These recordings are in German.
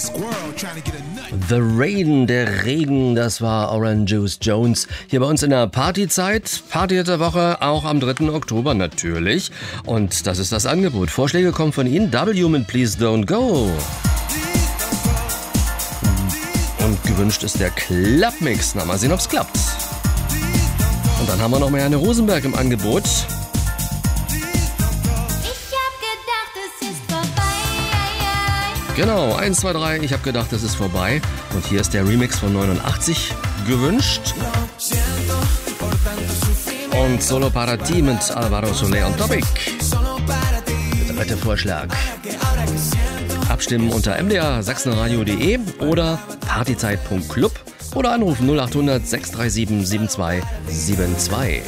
The Rain, der Regen, das war Orange Jones. Hier bei uns in der Partyzeit. Party der Woche, auch am 3. Oktober natürlich. Und das ist das Angebot. Vorschläge kommen von Ihnen. W mit Please Don't Go. Und gewünscht ist der Clubmix. Na, mal sehen, ob's klappt. Und dann haben wir noch mal eine Rosenberg im Angebot. Genau, 1, 2, 3, ich habe gedacht, das ist vorbei. Und hier ist der Remix von 89 gewünscht. Und Solo para ti mit Alvaro Soler und Topic. Der dritte Vorschlag. Abstimmen unter mdr-sachsenradio.de oder partyzeit.club oder anrufen 0800 637 7272.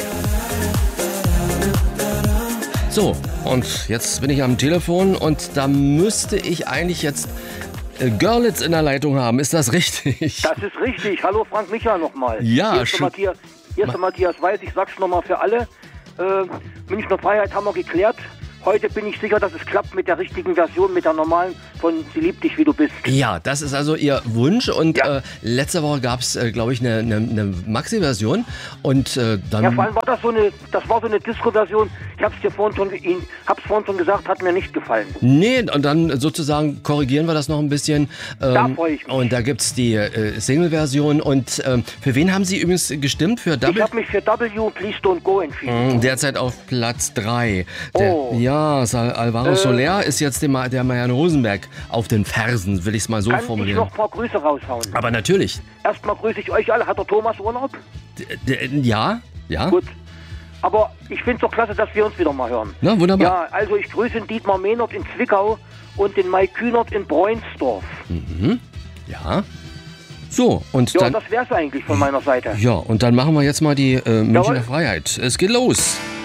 So, und jetzt bin ich am Telefon und da müsste ich eigentlich jetzt Görlitz in der Leitung haben. Ist das richtig? Das ist richtig. Hallo Frank Micha nochmal. Ja, hier ist der Matthias Weiß, ich sag's nochmal für alle. Münchner Freiheit haben wir geklärt. Heute bin ich sicher, dass es klappt mit der richtigen Version, mit der normalen von Sie liebt dich, wie du bist. Ja, das ist also Ihr Wunsch und ja. Letzte Woche gab es, glaube ich, eine Maxi-Version und dann... Ja, vor allem war das so eine Disco-Version. Ich hab's vorhin schon gesagt, hat mir nicht gefallen. Nee, und dann sozusagen korrigieren wir das noch ein bisschen. Da freue ich mich. Und da gibt's die Single-Version und für wen haben Sie übrigens gestimmt? Für W? Ich habe mich für W, Please Don't Go entschieden. Derzeit auf Platz 3. Oh. Ja, Alvaro Soler ist jetzt der Marianne Rosenberg auf den Fersen, will ich es mal so formulieren. Kann ich noch ein paar Grüße raushauen? Aber natürlich. Erstmal grüße ich euch alle. Hat der Thomas Urlaub? Ja. Gut. Aber ich finde es doch klasse, dass wir uns wieder mal hören. Na, wunderbar. Ja, also ich grüße den Dietmar Mehnert in Zwickau und den Mike Kühnert in Bräunsdorf. Mhm. Ja. So, und ja, dann... das wär's eigentlich von meiner Seite. Ja, und dann machen wir jetzt mal die Münchner Freiheit. Es geht los.